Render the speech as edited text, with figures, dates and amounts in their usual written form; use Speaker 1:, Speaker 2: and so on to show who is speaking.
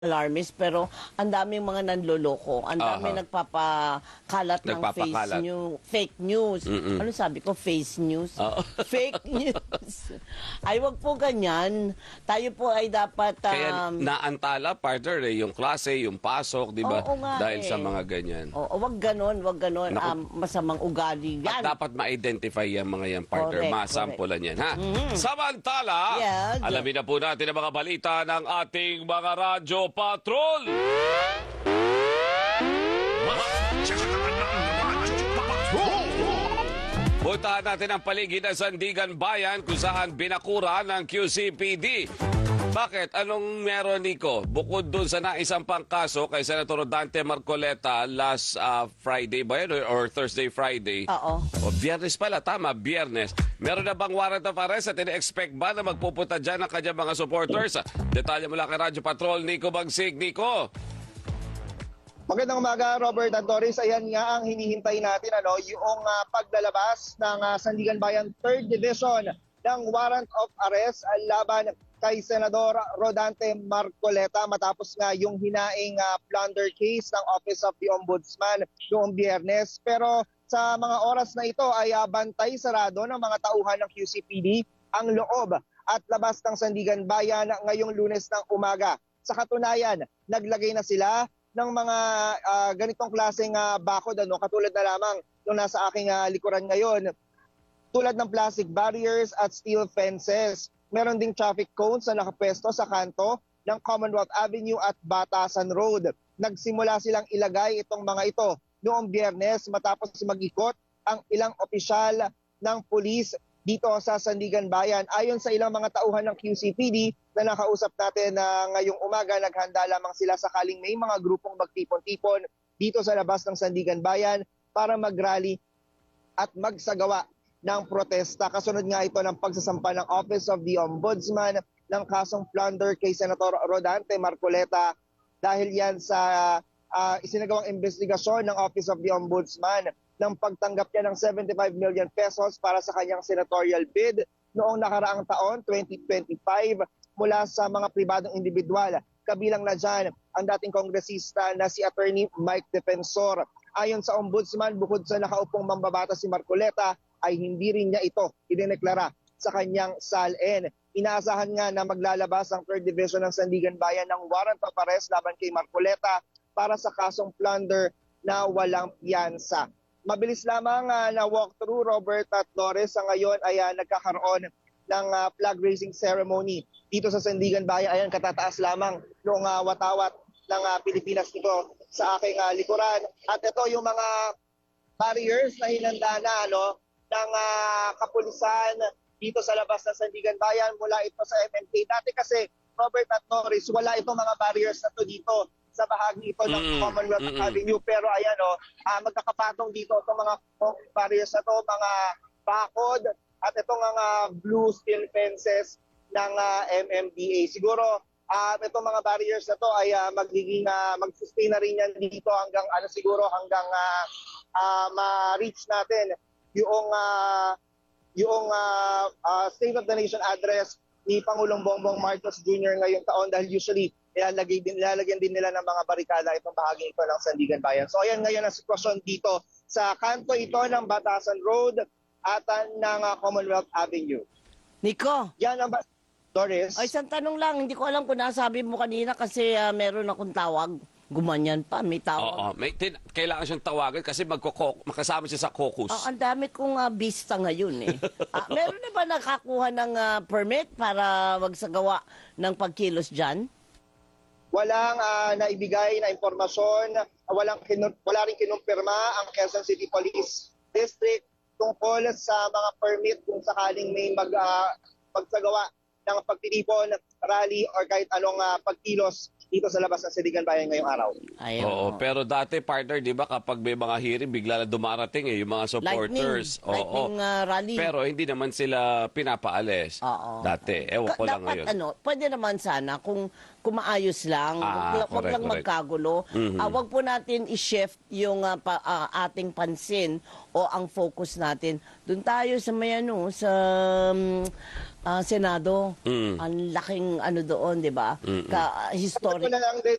Speaker 1: alarmist pero ang daming mga nanloloko, ang dami
Speaker 2: Aha.
Speaker 1: nagpapakalat ng
Speaker 2: Nagpapakalat.
Speaker 1: fake news. Ano sabi ko? Face news?
Speaker 2: Oo.
Speaker 1: Fake news. Ay, wag po ganyan. Tayo po ay dapat...
Speaker 2: Kaya naantala, partner, yung klase, yung pasok, di ba?
Speaker 1: Oo nga
Speaker 2: Dahil
Speaker 1: eh.
Speaker 2: sa mga ganyan.
Speaker 1: Oo, wag ganon.
Speaker 2: Naku.
Speaker 1: Masamang ugali yan.
Speaker 2: At dapat ma-identify yung mga yan, partner.
Speaker 1: Correct,
Speaker 2: Masampulan yan, ha? Samantala,
Speaker 1: Yes.
Speaker 2: alamin na po natin ang mga balita ng ating mga radyo patrol. Puntahan natin ang paligid ng Sandigan Bayan kung saan binakura ng QCPD. Bakit? Anong meron, Nico? Bukod dun sa naisampang kaso kay Senator Dante Marcoleta last Friday ba yun? Or Thursday, Friday?
Speaker 1: Oo.
Speaker 2: O Biyernes pala, tama, Biyernes. Meron na bang warrant of arrest at ini-expect ba na magpupunta dyan ang kanyang mga supporters? Detalye mula kay Radyo Patrol, Nico Bagsig. Nico!
Speaker 3: Magandang umaga, Robert at Doris. Ayan nga ang hinihintay natin, yung paglalabas ng Sandigan Bayan 3rd Division ng warrant of arrest laban kay Senador Rodante Marcoleta matapos nga yung hinaing plunder case ng Office of the Ombudsman noong Biyernes. Pero sa mga oras na ito ay bantay sarado ng mga tauhan ng QCPD ang loob at labas ng Sandigan Bayan ngayong Lunes ng umaga. Sa katunayan, naglagay na sila ng mga ganitong klaseng bakod, katulad na lamang yung nasa aking likuran ngayon, tulad ng plastic barriers at steel fences. Meron ding traffic cones na nakapwesto sa kanto ng Commonwealth Avenue at Batasan Road. Nagsimula silang ilagay itong mga ito noong Biyernes matapos mag-ikot ang ilang opisyal ng pulis dito sa Sandigan Bayan. Ayon sa ilang mga tauhan ng QCPD na nakausap natin ngayong umaga, naghanda lamang sila sakaling may mga grupong magtipon-tipon dito sa labas ng Sandigan Bayan para mag-rally at magsagawa ng protesta. Kasunod nga ito ng pagsasampa ng Office of the Ombudsman ng kasong plunder kay Senator Rodante Marcoleta dahil yan sa isinagawang investigasyon ng Office of the Ombudsman ng pagtanggap niya ng 75 million pesos para sa kanyang senatorial bid noong nakaraang taon, 2025, mula sa mga pribadong individual. Kabilang na dyan ang dating kongresista na si Attorney Mike Defensor. Ayon sa Ombudsman, bukod sa nakaupong mambabata si Marcoleta, ay hindi rin niya ito idineklara sa kanyang SALN. Inaasahan nga na maglalabas ang 3rd Division ng Sandigan Bayan ng warrant of arrest laban kay Marcoleta para sa kasong plunder na walang piyansa. Mabilis lamang na walkthrough, Robert at Doris, sa ngayon ay nagkakaroon ng flag raising ceremony dito sa Sandigan Bayan. Ayan, katataas lamang noong watawat ng Pilipinas dito sa aking likuran. At ito yung mga barriers na hinanda na ng kapulisan dito sa labas ng Sandigan Bayan mula ito sa MMK. Dati kasi, Robert at Doris, wala itong mga barriers na to dito sa bahagi ito ng Commonwealth Avenue. Pero ayan, magkakapatong dito itong mga barriers na to, mga bakod at itong mga blue steel fences ng MMDA. Siguro itong mga barriers na to ay magiging mag-sustain na rin yan dito hanggang hanggang ma-reach natin yung State of the Nation address ni Pangulong Bongbong Marcos Jr. ngayong taon, dahil usually ilalagyan din nila ng mga barikada itong bahaging ito ng Sandigan Bayan. So ayan ngayon ang sitwasyon dito sa kanto ito ng Batasan Road at ng Commonwealth Avenue.
Speaker 1: Nico,
Speaker 3: Yan ang Doris.
Speaker 1: ay isang tanong lang, hindi ko alam kung nasabi mo kanina kasi meron akong tawag. Gumanyan pa, may tawag.
Speaker 2: Oo, kailangan siyang tawagan kasi makasama siya sa caucus.
Speaker 1: Ang dami kong bista ngayon eh. Meron na ba nakakuha ng permit para magsagawa ng pagkilos dyan?
Speaker 3: Walang naibigay na impormasyon, wala rin kinumpirma ang Quezon City Police District tungkol sa mga permit kung sakaling may magsagawa ng pagtitipon, rally or kahit anong pagkilos dito sa labas ng Sandigan Bayan ngayong araw.
Speaker 1: Ayun.
Speaker 2: Oo, pero dati, partner, di ba, kapag may mga hearing, bigla na dumarating yung mga supporters.
Speaker 1: Lightning rally.
Speaker 2: Pero hindi naman sila pinapaalis.
Speaker 1: Oo.
Speaker 2: Dati. Ewan ko lang
Speaker 1: Dapat
Speaker 2: ngayon.
Speaker 1: pwede naman sana kung kumaayos lang. Wag
Speaker 2: correct,
Speaker 1: lang
Speaker 2: correct.
Speaker 1: magkagulo. Wag po natin i-shift yung ating pansin o ang focus natin. Doon tayo sa sa Senado. Ang laking doon, di ba?
Speaker 3: Sagot ko
Speaker 1: Historic.
Speaker 3: na lang din